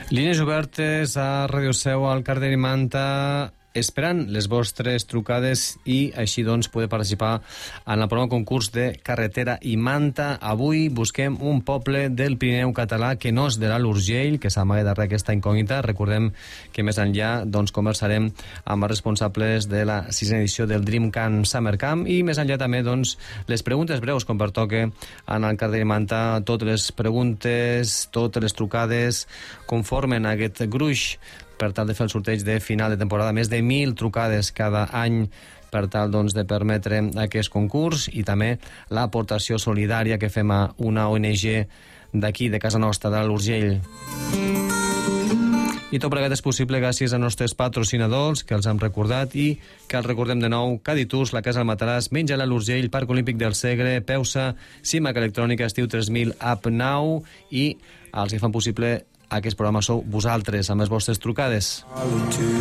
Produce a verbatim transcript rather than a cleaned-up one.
Línies obertes a Ràdio Seu, al Carrer i Manta, esperant les vostres trucades i així doncs poder participar en el programa concurs de Carretera i Manta. Avui busquem un poble del Pirineu català que no és de l'Alt Urgell, que s'amaga darrere aquesta incògnita. Recordem que més enllà doncs, conversarem amb els responsables de la sisena edició del Dream Camp Summer Camp i més enllà també doncs, les preguntes breus, com pertoca en el Carretera i Manta. Totes les preguntes, totes les trucades conformen aquest gruix per tal de fer el sorteig de final de temporada. Més de mil trucades cada any per tal doncs, de permetre aquest concurs i també l'aportació solidària que fem a una O N G d'aquí, de casa nostra, de l'Alt Urgell. I tot plegat és possible gràcies als nostres patrocinadors, que els hem recordat i que els recordem de nou: Caditús, la Casa del Mataràs, Menja l'Alt Urgell, Parc Olímpic del Segre, Peusa, Simac Electrònica, Estiu tres mil, App Now, i els que fan possible aquest programa sou vosaltres, amb les vostres trucades.